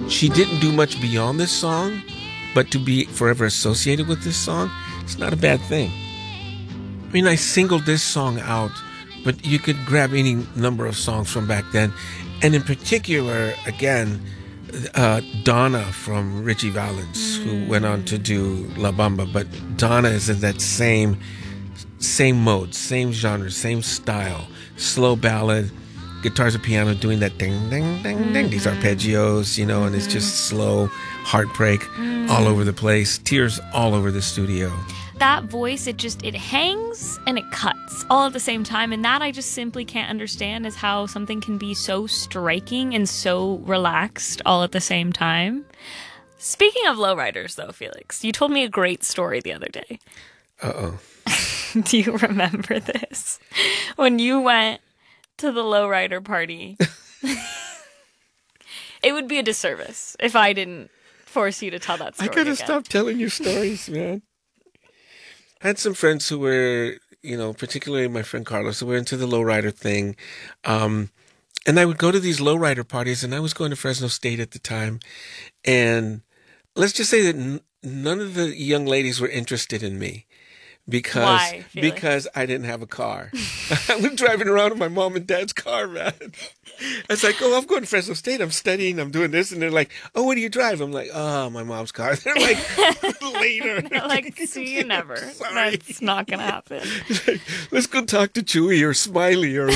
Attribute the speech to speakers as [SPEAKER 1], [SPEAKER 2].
[SPEAKER 1] she didn't do much beyond this song, but to be forever associated with this song, it's not a bad thing. I mean, I singled this song out, but you could grab any number of songs from back then. And in particular, again, Donna from Richie Valens, who went on to do La Bamba. But Donna is in that same mode, same genre, same style. Slow ballad, guitars and piano doing that ding, ding, ding, ding. These arpeggios, and it's just slow heartbreak all over the place. Tears all over the studio.
[SPEAKER 2] That voice, it hangs and it cuts all at the same time. And that I just simply can't understand, is how something can be so striking and so relaxed all at the same time. Speaking of lowriders, though, Felix, you told me a great story the other day.
[SPEAKER 1] Uh-oh.
[SPEAKER 2] Do you remember this? When you went to the lowrider party, it would be a disservice if I didn't force you to tell that story.
[SPEAKER 1] I gotta stop telling you stories, man. I had some friends who were, particularly my friend Carlos, who were into the lowrider thing. And I would go to these lowrider parties, and I was going to Fresno State at the time. And let's just say that none of the young ladies were interested in me. Because I didn't have a car. I was driving around in my mom and dad's car, man. I was like, I'm going to Fresno State. I'm studying. I'm doing this. And they're like, oh, what do you drive? I'm like, oh, my mom's car. They're like, later.
[SPEAKER 2] They're like, see you never.
[SPEAKER 1] Sorry.
[SPEAKER 2] That's not going to happen.
[SPEAKER 1] Like, let's go talk to Chewy or Smiley or